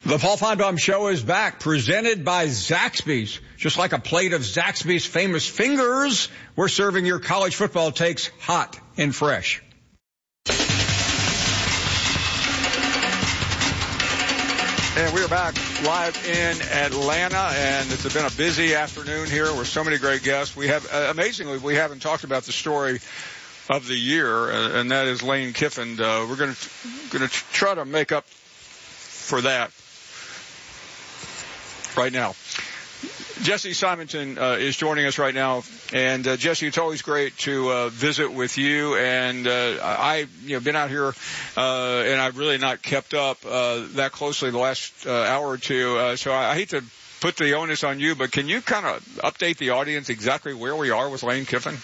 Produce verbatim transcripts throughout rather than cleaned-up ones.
The Paul Finebaum Show is back, presented by Zaxby's. Just like a plate of Zaxby's famous fingers, we're serving your college football takes hot and fresh. And we are back live in Atlanta, and it's been a busy afternoon here with so many great guests. We have, uh, amazingly, we haven't talked about the story of the year, uh, and that is Lane Kiffin. Uh, we're going to going to try to make up for that right now. Jesse Simonton uh, is joining us right now, and uh, Jesse, it's always great to uh, visit with you. And uh, I, you know, been out here, uh, and I've really not kept up uh, that closely the last uh, hour or two. Uh, so I, I hate to put the onus on you, but can you kind of update the audience exactly where we are with Lane Kiffin?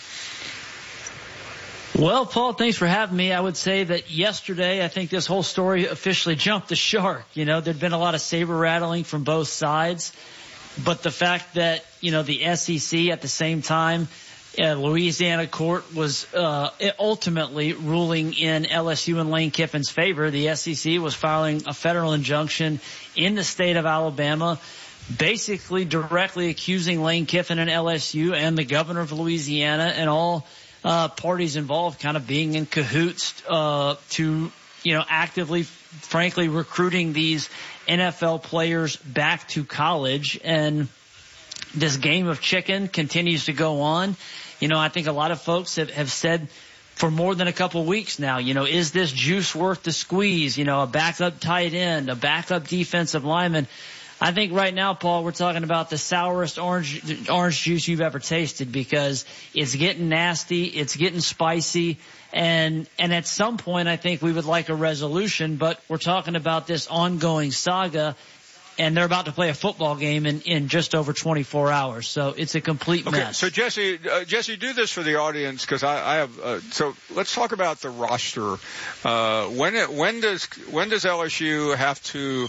Well, Paul, thanks for having me. I would say that yesterday, I think this whole story officially jumped the shark. You know, there'd been a lot of saber rattling from both sides, but the fact that, you know, the S E C at the same time, uh, Louisiana court was uh, ultimately ruling in L S U and Lane Kiffin's favor. The S E C was filing a federal injunction in the state of Alabama, basically directly accusing Lane Kiffin and L S U and the governor of Louisiana and all Uh, parties involved kind of being in cahoots, uh, to, you know, actively, frankly, recruiting these N F L players back to college. And this game of chicken continues to go on. You know, I think a lot of folks have, have said for more than a couple of weeks now, you know, is this juice worth the squeeze? You know, a backup tight end, a backup defensive lineman. I think right now, Paul, we're talking about the sourest orange orange juice you've ever tasted, because it's getting nasty, it's getting spicy, and and at some point I think we would like a resolution, but we're talking about this ongoing saga, and they're about to play a football game in, in just over twenty-four hours, so it's a complete okay, mess. So Jesse, uh, Jesse, do this for the audience, because I, I have. Uh, so let's talk about the roster. Uh, when it, when does when does L S U have to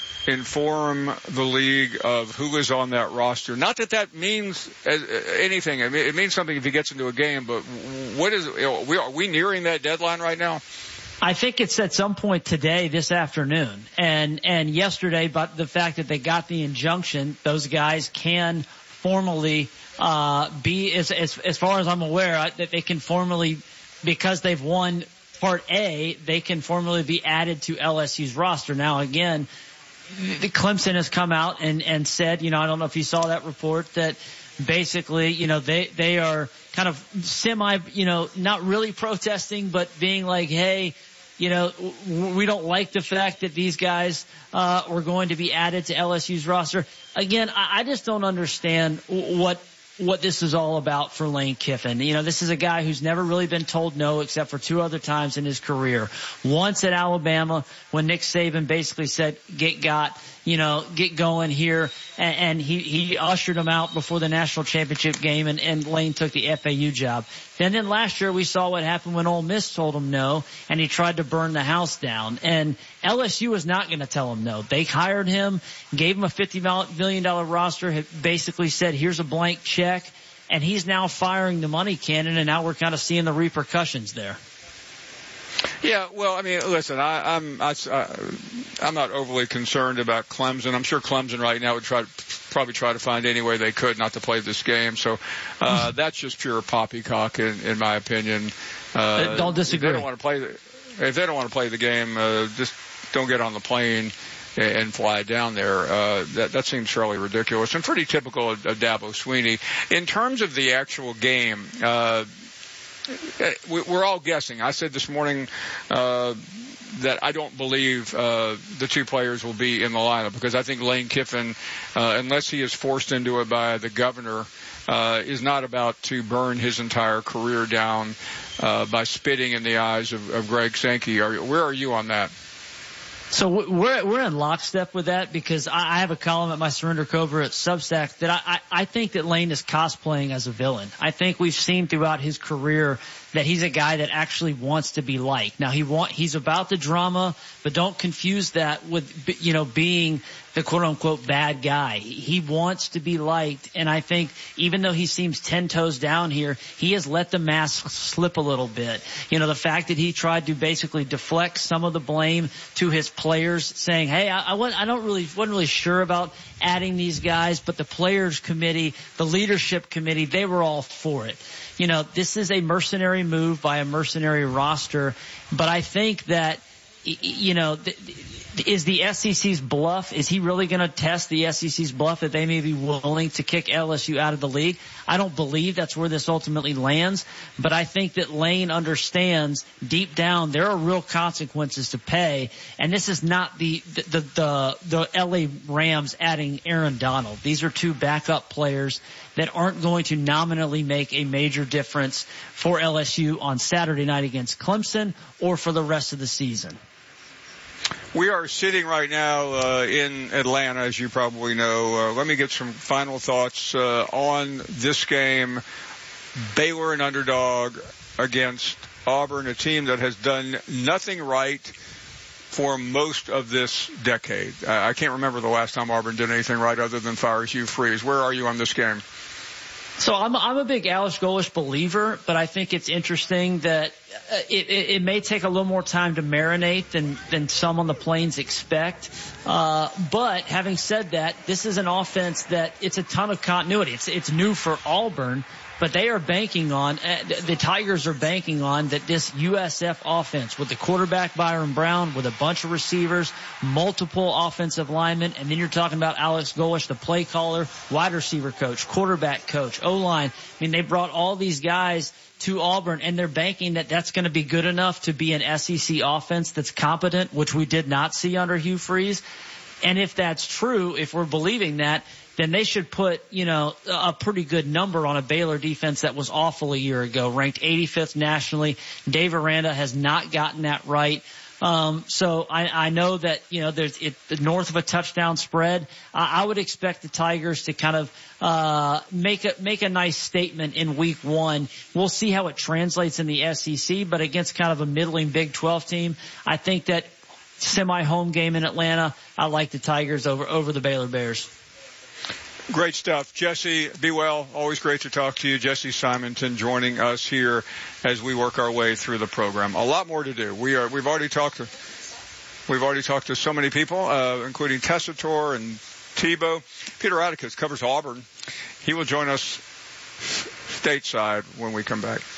inform the league of who is on that roster? Not that that means anything. I mean, it means something if he gets into a game, but what is, you know, we, are we nearing that deadline right now? I think it's at some point today, this afternoon, and, and yesterday, but the fact that they got the injunction, those guys can formally, uh, be, as, as, as far as I'm aware, that they can formally, because they've won Part A, they can formally be added to L S U's roster. Now, again, the Clemson has come out and, and said, you know, I don't know if you saw that report, that basically, you know, they, they are kind of semi, you know, not really protesting, but being like, hey, you know, we don't like the fact that these guys, uh, were going to be added to L S U's roster. Again, I, I just don't understand what, what this is all about for Lane Kiffin. You know, this is a guy who's never really been told no except for two other times in his career. Once at Alabama when Nick Saban basically said, get got, you know, get going here. And, and he, he ushered him out before the national championship game, and, and Lane took the F A U job. And then last year we saw what happened when Ole Miss told him no, and he tried to burn the house down. And L S U was not going to tell him no. They hired him, gave him a fifty million dollars roster, had basically said, here's a blank check, and he's now firing the money cannon, and now we're kind of seeing the repercussions there. Yeah, well, I mean, listen, I, I'm I, I'm not overly concerned about Clemson. I'm sure Clemson right now would try to probably try to find any way they could not to play this game. So uh, that's just pure poppycock, in, in my opinion. Uh, don't disagree. If they don't want to play the, if they don't want to play the game, uh, just don't get on the plane and, and fly down there. Uh, that that seems fairly ridiculous and pretty typical of, of Dabo Swinney. In terms of the actual game, uh, we're all guessing. I said this morning uh, that I don't believe uh, the two players will be in the lineup, because I think Lane Kiffin, uh, unless he is forced into it by the governor, uh, is not about to burn his entire career down uh, by spitting in the eyes of, of Greg Sankey. Are, where are you on that? So we're we're in lockstep with that, because I have a column at my Surrender Cobra at Substack that I, I, I think that Lane is cosplaying as a villain. I think we've seen throughout his career that he's a guy that actually wants to be liked. Now he want, he's about the drama, but don't confuse that with, you know, being the quote unquote bad guy. He wants to be liked. And I think even though he seems ten toes down here, he has let the mask slip a little bit. You know, the fact that he tried to basically deflect some of the blame to his players, saying, hey, I, I, wasn't, I don't really, wasn't really sure about adding these guys, but the players committee, the leadership committee, they were all for it. You know, this is a mercenary move by a mercenary roster, but I think that, you know, is the S E C's bluff, is he really going to test the S E C's bluff that they may be willing to kick L S U out of the league? I don't believe that's where this ultimately lands, but I think that Lane understands deep down there are real consequences to pay, and this is not the the the, the, the L A Rams adding Aaron Donald. These are two backup players that aren't going to nominally make a major difference for L S U on Saturday night against Clemson or for the rest of the season. We are sitting right now uh, in Atlanta, as you probably know. Uh, let me get some final thoughts uh, on this game. Baylor, an underdog against Auburn, a team that has done nothing right for most of this decade. Uh, I can't remember the last time Auburn did anything right other than fire Hugh Freeze. Where are you on this game? So I'm, I'm a big Alex Golesh believer, but I think it's interesting that uh, it, it, it may take a little more time to marinate than, than some on the Plains expect. Uh, but having said that, this is an offense that it's a ton of continuity. It's, it's new for Auburn, but they are banking on, uh, the Tigers are banking on that this U S F offense with the quarterback Byron Brown, with a bunch of receivers, multiple offensive linemen, and then you're talking about Alex Golesh, the play caller, wide receiver coach, quarterback coach, O-line. I mean, they brought all these guys to Auburn, and they're banking that that's going to be good enough to be an S E C offense that's competent, which we did not see under Hugh Freeze. And if that's true, if we're believing that, then they should put, you know, a pretty good number on a Baylor defense that was awful a year ago, ranked eighty-fifth nationally. Dave Aranda has not gotten that right. Um, so I, I know that, you know, there's it, north of a touchdown spread. I, I would expect the Tigers to kind of, uh, make a, make a nice statement in week one. We'll see how it translates in the S E C, but against kind of a middling Big twelve team, I think that semi-home game in Atlanta, I like the Tigers over, over the Baylor Bears. Great stuff. Jesse, be well. Always great to talk to you. Jesse Simonton joining us here as we work our way through the program. A lot more to do. We are, we've already talked to, we've already talked to so many people, uh, including Tessitore and Tebow. Peter Atticus covers Auburn. He will join us stateside when we come back.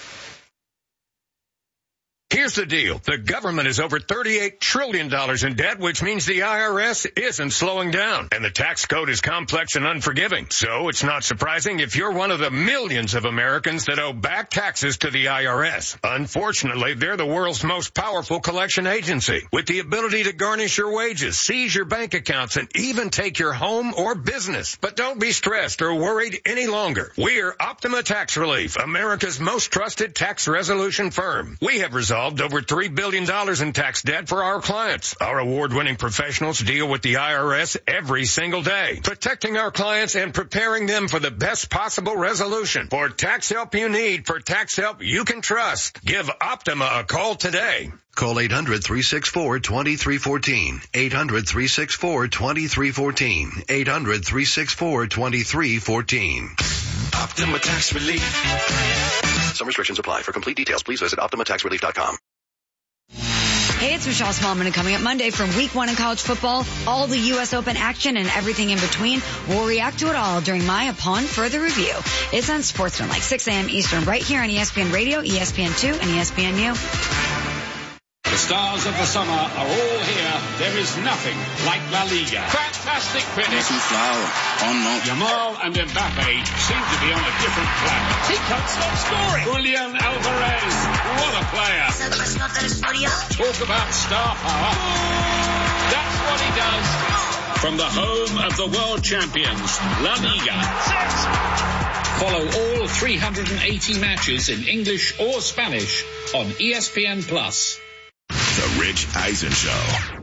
Here's the deal. The government is over thirty-eight trillion dollars in debt, which means the I R S isn't slowing down. And the tax code is complex and unforgiving. So it's not surprising if you're one of the millions of Americans that owe back taxes to the I R S. Unfortunately, they're the world's most powerful collection agency, with the ability to garnish your wages, seize your bank accounts, and even take your home or business. But don't be stressed or worried any longer. We're Optima Tax Relief, America's most trusted tax resolution firm. We have resolved over three billion dollars in tax debt for our clients. Our award-winning professionals deal with the I R S every single day, protecting our clients and preparing them for the best possible resolution. For tax help you need, for tax help you can trust, give Optima a call today. Call eight hundred, three six four, two three one four. eight hundred, three six four, two three one four. eight hundred, three six four, two three one four. Optima Tax Relief. Some restrictions apply. For complete details, please visit optima tax relief dot com. Hey, it's Michelle Smallman, and coming up Monday from week one in college football, all the U S Open action and everything in between. We'll react to it all during my Upon Further Review. It's on Sportsman, like six a.m. Eastern, right here on E S P N Radio, E S P N two, and E S P N U. The stars of the summer are all here. There is nothing like La Liga. Fantastic finish. Yamal and Mbappe seem to be on a different planet. He can't stop scoring. Julian Alvarez, what a player. Talk about star power. That's what he does. From the home of the world champions, La Liga. Follow all three hundred eighty matches in English or Spanish on E S P N Plus. The Rich Eisen Show.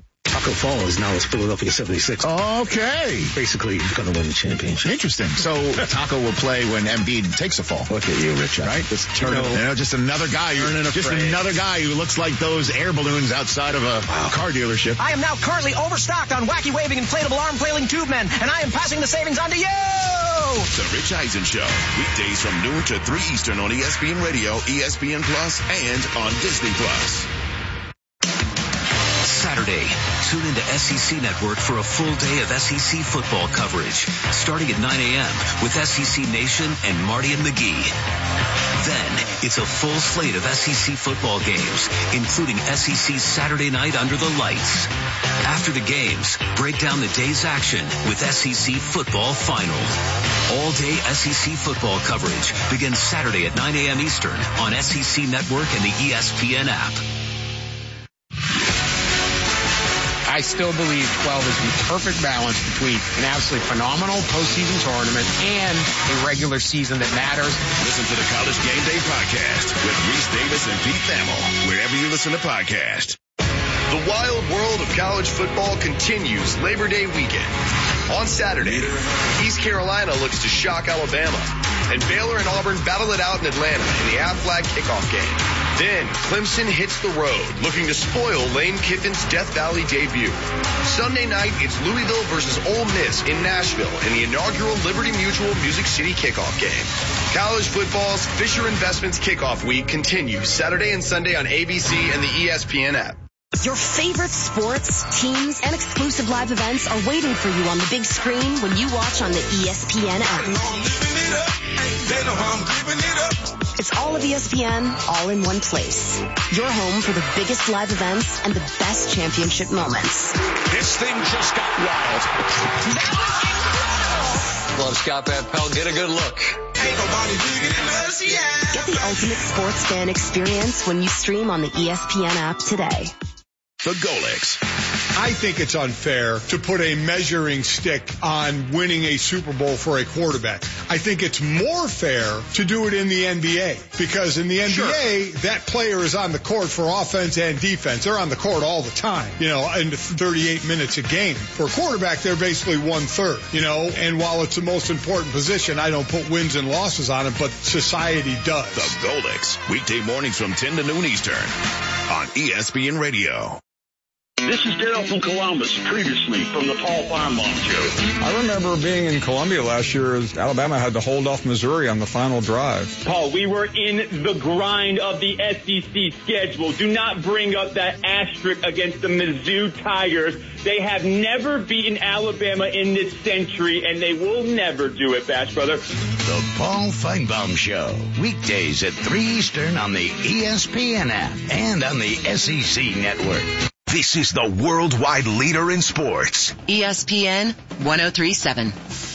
Taco Fall is now is Philadelphia seventy-six. Okay. Basically, he's going to win the championship. Interesting. So Taco will play when Embiid takes a fall. Look at you, Richard. Right? Just turn you know, it. You know, just another guy. Who, just phrase. another guy who looks like those air balloons outside of a wow. car dealership. I am now currently overstocked on wacky waving inflatable arm flailing tube men, and I am passing the savings on to you. The Rich Eisen Show, weekdays from noon to three Eastern on E S P N Radio, E S P N Plus, and on Disney Plus. Saturday, tune into S E C Network for a full day of S E C football coverage, starting at nine a.m. with S E C Nation and Marty and McGee. Then, it's a full slate of S E C football games, including S E C Saturday Night Under the Lights. After the games, break down the day's action with S E C Football Final. All-day S E C football coverage begins Saturday at nine a.m. Eastern on S E C Network and the E S P N app. I still believe twelve is the perfect balance between an absolutely phenomenal postseason tournament and a regular season that matters. Listen to the College Game Day podcast with Reese Davis and Pete Thamel, wherever you listen to podcasts. The wild world of college football continues Labor Day weekend. On Saturday, East Carolina looks to shock Alabama, and Baylor and Auburn battle it out in Atlanta in the Aflac kickoff game. Then, Clemson hits the road, looking to spoil Lane Kiffin's Death Valley debut. Sunday night, it's Louisville versus Ole Miss in Nashville in the inaugural Liberty Mutual Music City kickoff game. College football's Fisher Investments kickoff week continues Saturday and Sunday on A B C and the E S P N app. Your favorite sports, teams, and exclusive live events are waiting for you on the big screen when you watch on the E S P N app. It's all of E S P N, all in one place. Your home for the biggest live events and the best championship moments. This thing just got wild. Love Scott Van Pelt. Get a good look. Ain't nobody bigger than us, yeah. Get the ultimate sports fan experience when you stream on the E S P N app today. The Golix. I think it's unfair to put a measuring stick on winning a Super Bowl for a quarterback. I think it's more fair to do it in the N B A because in the N B A, sure. that player is on the court for offense and defense. They're on the court all the time, you know, in thirty-eight minutes a game. For a quarterback, they're basically one third, you know, and while it's the most important position, I don't put wins and losses on it, but society does. The Golix, weekday mornings from ten to noon Eastern on E S P N Radio. This is Dale from Columbus, previously from the Paul Farmbaum Show. I remember being in Columbia last year as Alabama had to hold off Missouri on the final drive. Paul, we were in the grind of the S E C schedule. Do not bring up that asterisk against the Mizzou Tigers. They have never beaten Alabama in this century, and they will never do it, Bash Brother. The Paul Feinbaum Show, weekdays at three Eastern on the E S P N app and on the S E C Network. This is the worldwide leader in sports. E S P N one oh three point seven.